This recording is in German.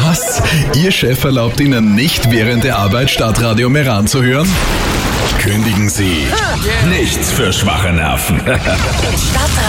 Was? Ihr Chef erlaubt Ihnen nicht, während der Arbeit Stadtradio Meran zu hören? Kündigen Sie. Nichts für schwache Nerven.